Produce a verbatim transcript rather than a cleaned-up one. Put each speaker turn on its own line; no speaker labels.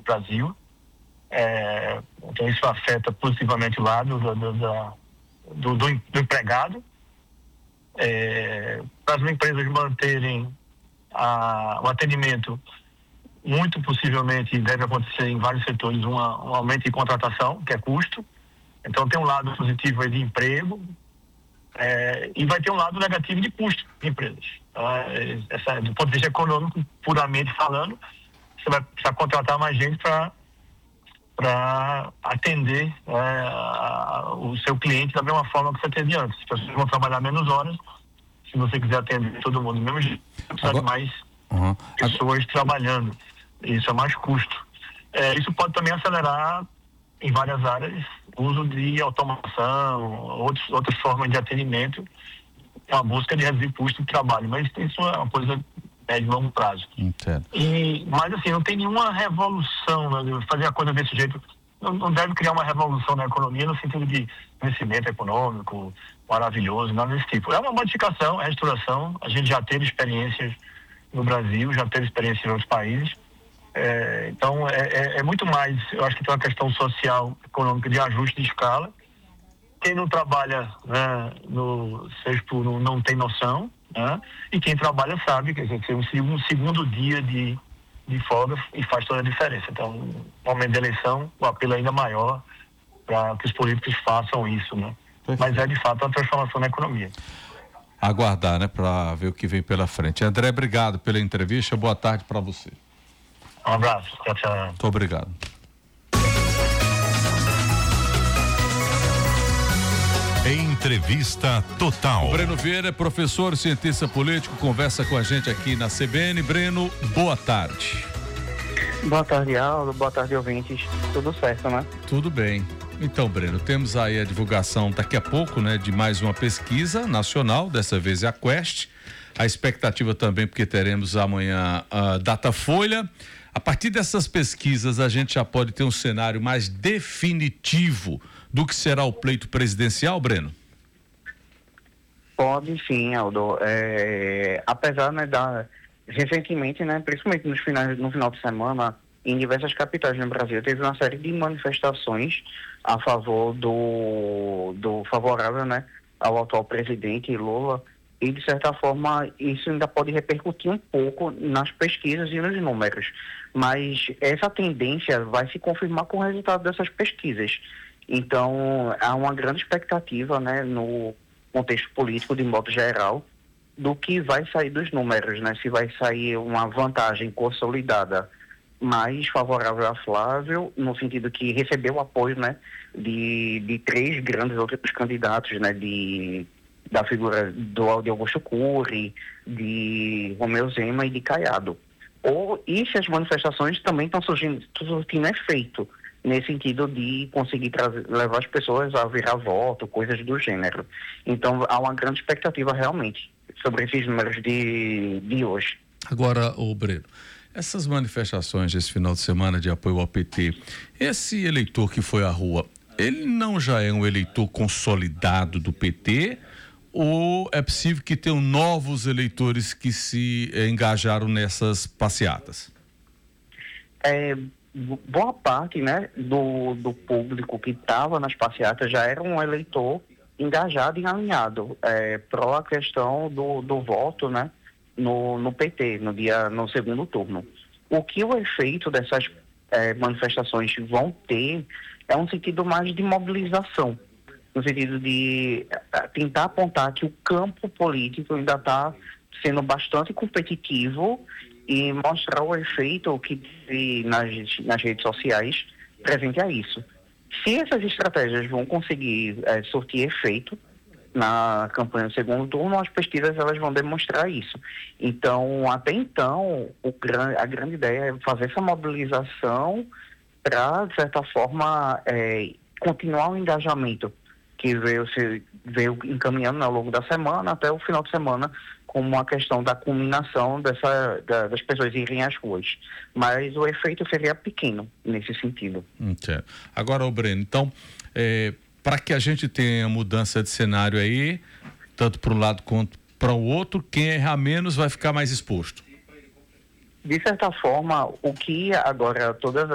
Brasil. É, então isso afeta positivamente o lado do, do, do, do, do empregado. É, para as empresas manterem a, o atendimento, muito possivelmente deve acontecer em vários setores uma, um aumento de contratação, que é custo. Então tem um lado positivo aí de emprego, é, e vai ter um lado negativo de custo de empresas. Tá? Essa, do ponto de vista econômico, puramente falando, você vai precisar contratar mais gente para para atender é, a, o seu cliente da mesma forma que você atendia antes. As pessoas vão trabalhar menos horas. Se você quiser atender todo mundo do mesmo jeito, precisa de mais uhum. pessoas trabalhando. Isso é mais custo. É, isso pode também acelerar em várias áreas o uso de automação, outros, outras formas de atendimento, a busca de reduzir custo de trabalho. Mas isso é uma coisa médio e longo prazo. E, mas assim, não tem nenhuma revolução, né? Fazer a coisa desse jeito não, não deve criar uma revolução na economia no sentido de crescimento econômico maravilhoso, nada desse tipo. É uma modificação, é restauração. A gente já teve experiências no Brasil, já teve experiência em outros países. É, então é, é, é muito mais, eu acho que tem uma questão social, econômica, de ajuste de escala. Quem não trabalha, né, no sexto não, não tem noção, né? E quem trabalha sabe que tem um, um segundo dia de, de folga e faz toda a diferença. Então, no momento da eleição, o apelo é ainda maior para que os políticos façam isso, né? Mas é de fato uma transformação na economia.
Aguardar, né, para ver o que vem pela frente. André, obrigado pela entrevista, boa tarde para você.
Um abraço, tchau, tchau.
Muito obrigado.
Entrevista Total.
O Breno Vieira é professor, cientista político, conversa com a gente aqui na C B N. Breno, boa tarde.
Boa tarde, Aldo. Boa tarde, ouvintes. Tudo certo, né?
Tudo bem. Então, Breno, temos aí a divulgação daqui a pouco, né, de mais uma pesquisa nacional, dessa vez é a Quest. A expectativa também, porque teremos amanhã a Datafolha. A partir dessas pesquisas, a gente já pode ter um cenário mais definitivo do que será o pleito presidencial, Breno?
Pode sim, Aldo. É, apesar, né, da, recentemente, né, principalmente nos finais, no final de semana, em diversas capitais no Brasil, teve uma série de manifestações a favor do, do favorável, né, ao atual presidente Lula, e de certa forma isso ainda pode repercutir um pouco nas pesquisas e nos números, mas essa tendência vai se confirmar com o resultado dessas pesquisas. Então há uma grande expectativa, né, no contexto político de modo geral, do que vai sair dos números, né, se vai sair uma vantagem consolidada mais favorável a Flávio, no sentido que recebeu o apoio, né, de, de três grandes outros candidatos, né, de da figura do, de Augusto Cury, de Romeu Zema e de Caiado. Ou, e se as manifestações também estão surgindo, surtindo efeito, nesse sentido de conseguir trazer, levar as pessoas a virar voto, coisas do gênero. Então, há uma grande expectativa realmente sobre esses números de, de hoje.
Agora, ô Breno, essas manifestações desse final de semana de apoio ao P T, esse eleitor que foi à rua, ele não já é um eleitor consolidado do P T? Ou é possível que tenham novos eleitores que se eh, engajaram nessas passeatas?
É, boa parte, né, do, do público que estava nas passeatas já era um eleitor engajado e alinhado é, para a questão do, do voto, né, no, no P T, no, dia, no segundo turno. O que o efeito dessas é, manifestações vão ter é um sentido mais de mobilização, no sentido de tentar apontar que o campo político ainda está sendo bastante competitivo e mostrar o efeito que teve nas, nas redes sociais presente a isso. Se essas estratégias vão conseguir é, surtir efeito na campanha do segundo turno, as pesquisas elas vão demonstrar isso. Então, até então, o, a grande ideia é fazer essa mobilização para, de certa forma, é, continuar o engajamento que veio, se, veio encaminhando, né, ao longo da semana até o final de semana, como uma questão da culminação dessa, da, das pessoas irem às ruas. Mas o efeito seria pequeno nesse sentido.
Okay. Agora, ô Breno, então, é, para que a gente tenha mudança de cenário aí, tanto para um lado quanto para o outro, quem errar menos vai ficar mais exposto?
De certa forma, o que agora todas